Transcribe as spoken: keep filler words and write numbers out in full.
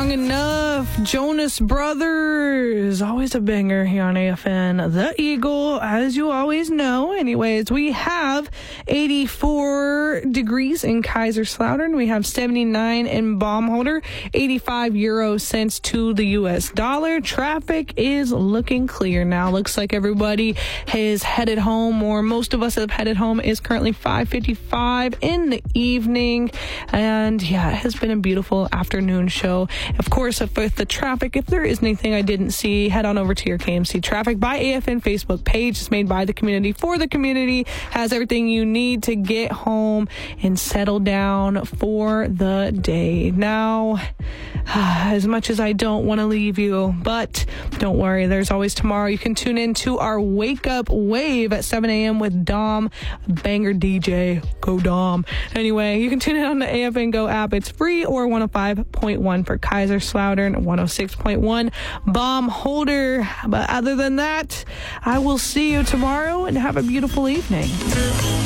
Long Enough, Jonas Brothers, always a banger here on A F N The Eagle, as you always know. Anyways, we have eighty-four degrees in Kaiserslautern. We have seventy-nine in Baumholder, eighty-five euro cents to the U S dollar. Traffic is looking clear now. Looks like everybody has headed home, or most of us have headed home. Is currently five fifty-five in the evening, and yeah, it has been a beautiful afternoon show. Of course, if with the traffic, if there is anything I didn't see, head on over to your K M C Traffic by A F N Facebook page. It's made by the community for the community, has everything you need to get home and settle down for the day. Now, as much as I don't want to leave you, but don't worry, there's always tomorrow. You can tune in to our Wake Up Wave at seven a.m. with Dom, banger D J. Go Dom. Anyway, you can tune in on the A F N Go app. It's free, or one oh five point one for Kaiserslautern, one oh six point one Baumholder. But other than that, I will see you tomorrow, and have a beautiful evening.